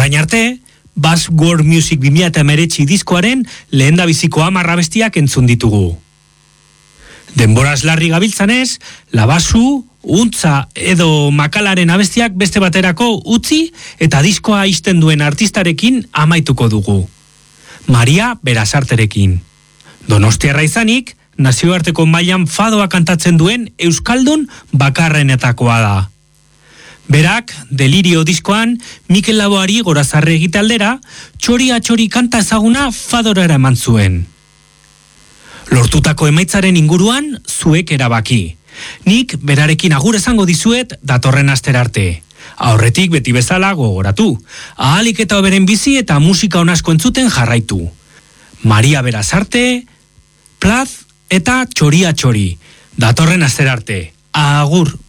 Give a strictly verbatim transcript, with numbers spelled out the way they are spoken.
Orain arte, Bass World Music bi mila hemeretzi diskoaren lehen da biziko hamar abestiak entzun ditugu. Denboraz larri gabiltzanez, labazu, untza edo makalaren abestiak beste baterako utzi eta diskoa ixten duen artistarekin amaituko dugu. Maria Berasarterekin. Donostiarra izanik, nazioarteko mailan fadoa kantatzen duen euskaldun bakarrenetakoa da. Berak, Delirio diskoan, Mikel Laboari gorazarre egite aldera, txoria txori kanta ezaguna fadora eman zuen. Lortutako emaitzaren inguruan, zuek erabaki. Nik berarekin agur esango dizuet datorren astera arte. Aurretik beti bezala gogoratu. Ahalik eta oberen bizi eta musika onasko entzuten jarraitu. Maria Berasarte, Plaz eta Txoria Txori. Datorren astera arte. Agur!